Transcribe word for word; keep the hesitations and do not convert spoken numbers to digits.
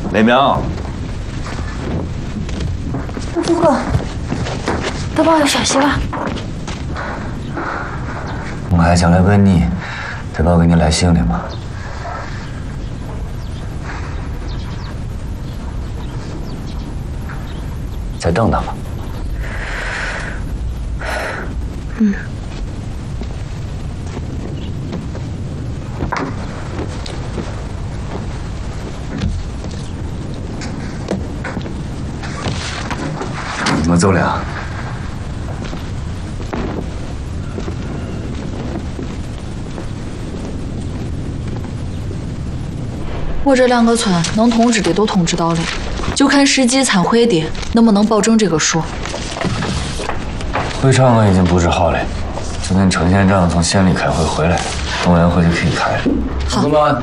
雷鸣， 富贵，大宝有消息了。 我还想来问你，大宝给你来信了吗？再等等吧。 嗯。 我走了。 我这两个村能通知的都通知到了，就看实际参会的能不能保证这个数。 会场我已经布置好了，就等程县长从县里开会回来，动员会就可以开了。 好。 同志们，